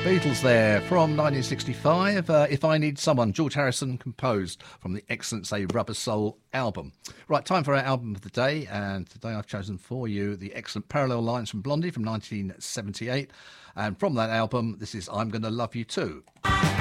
Beatles there from 1965. If I Need Someone, George Harrison composed from the excellent Say Rubber Soul album. Right, time for our album of the day, and today I've chosen for you the excellent Parallel Lines from Blondie from 1978. And from that album, this is I'm Gonna Love You Too.